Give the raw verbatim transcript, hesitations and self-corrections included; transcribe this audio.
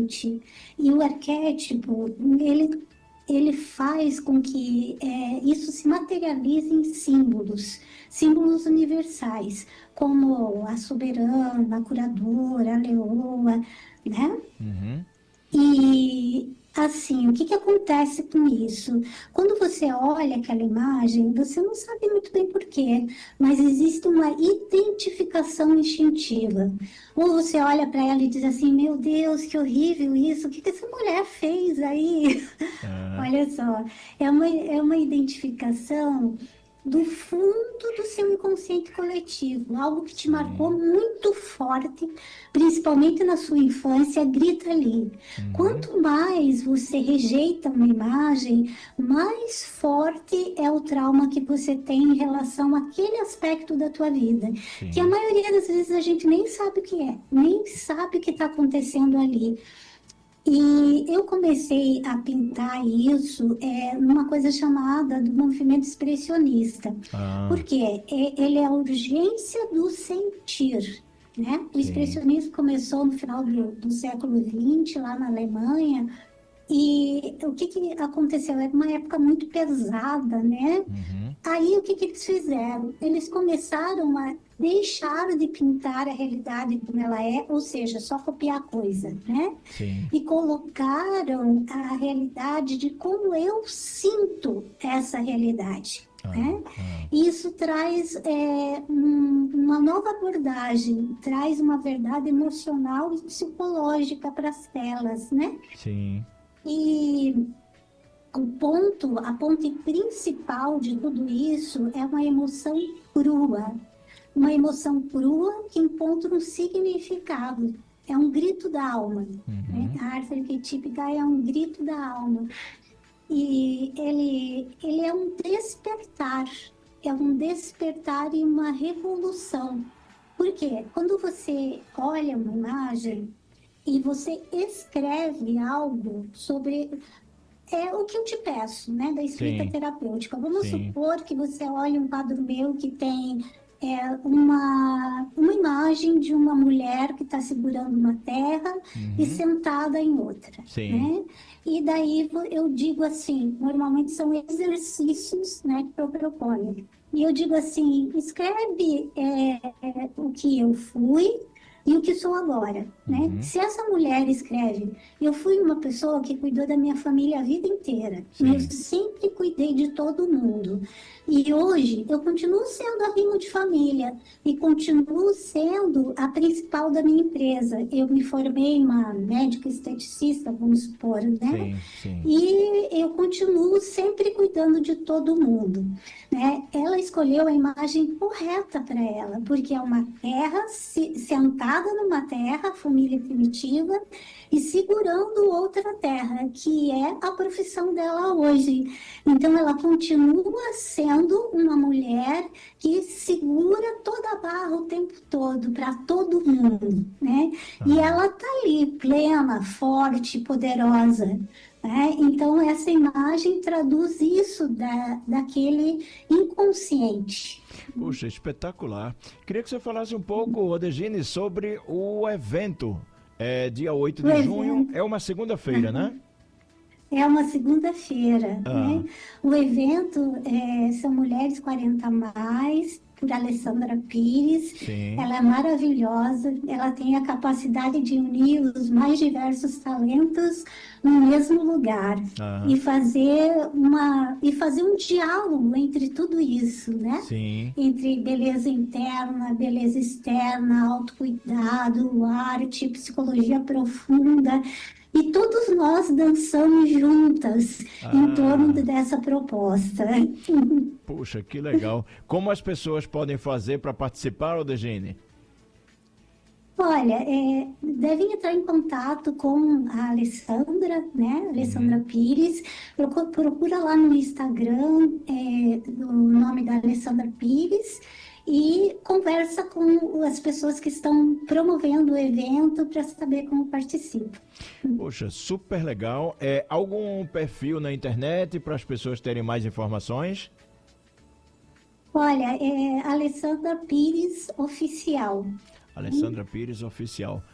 mente. E o arquétipo, ele, ele faz com que é, isso se materialize em símbolos, símbolos universais, como a soberana, a curadora, a leoa, né? Uhum. E assim, o que que acontece com isso? Quando você olha aquela imagem, você não sabe muito bem por quê, mas existe uma identificação instintiva. Ou você olha para ela e diz assim: Meu Deus, que horrível isso, o que que essa mulher fez aí? Ah, Olha só, é uma, é uma identificação do fundo do seu inconsciente coletivo, algo que te marcou sim. muito forte, principalmente na sua infância, grita ali. Uhum. Quanto mais você rejeita uma imagem, mais forte é o trauma que você tem em relação àquele aspecto da tua vida, que a Sim. maioria das vezes a gente nem sabe o que é, nem sabe o que está acontecendo ali. E eu comecei a pintar isso é, numa coisa chamada do movimento expressionista, Ah, porque é, ele é a urgência do sentir, né? O sim. expressionismo começou no final do, do século vinte, lá na Alemanha, e o que que aconteceu? Era uma época muito pesada, né? Uhum. Aí o que que eles fizeram? Eles começaram a deixar de pintar a realidade como ela é, ou seja, só copiar a coisa, né? Sim. E colocaram a realidade de como eu sinto essa realidade, Ah, né? ah, E isso traz é, um- uma nova abordagem, traz uma verdade emocional e psicológica para as telas, né? sim. E o ponto, a ponte principal de tudo isso é uma emoção crua, uma emoção crua que encontra um significado. É um grito da alma, né? Uhum. A arte arquetípica é um grito da alma. E ele, ele é um despertar, é um despertar e uma revolução. Por quê? Quando você olha uma imagem e você escreve algo sobre é o que eu te peço, né, da escrita Sim. terapêutica. Vamos Sim. supor que você olhe um quadro meu que tem é, uma, uma imagem de uma mulher que está segurando uma terra e Uhum. sentada em outra, Sim. né? E daí vo- eu digo assim, normalmente são exercícios, né, que eu proponho. E eu digo assim, escreve é, é, o que eu fui e o que sou agora, né? Uhum. Se essa mulher escreve eu fui uma pessoa que cuidou da minha família a vida inteira. Eu Sim. sempre cuidei de todo mundo. E hoje eu continuo sendo a rima de família e continuo sendo a principal da minha empresa. Eu me formei uma médica esteticista, vamos supor, né? Sim. Sim. E eu continuo sempre cuidando de todo mundo, né? Ela escolheu a imagem correta para ela, porque é uma terra se- sentada numa terra, família primitiva, e segurando outra terra, que é a profissão dela hoje. Então, ela continua sendo uma mulher que segura toda a barra o tempo todo, para todo mundo, né? E Ah. ela tá ali, plena, forte, poderosa, né? Então, essa imagem traduz isso da, daquele inconsciente. Puxa, espetacular. Queria que você falasse um pouco, Odegine, sobre o evento. É dia oito O de junho, evento, é uma segunda-feira, né? é uma segunda-feira, Ah, né? O evento é, são Mulheres quarenta a mais, por Alessandra Pires. sim. Ela é maravilhosa, ela tem a capacidade de unir os mais diversos talentos no mesmo lugar Ah, e fazer uma e fazer um diálogo entre tudo isso, né? sim. Entre beleza interna, beleza externa, autocuidado, arte, psicologia profunda. E todos nós dançamos juntas em torno Ah, dessa proposta. puxa, que legal. Como as pessoas podem fazer para participar, Odegine? Olha, é, devem entrar em contato com a Alessandra, né? Alessandra Uhum. Pires. Procu- Procura lá no Instagram, é, o nome da Alessandra Pires e conversa com as pessoas que estão promovendo o evento para saber como participa. Poxa, super legal. É algum perfil na internet para as pessoas terem mais informações? Olha, é Alessandra Pires Oficial. Alessandra Pires Oficial.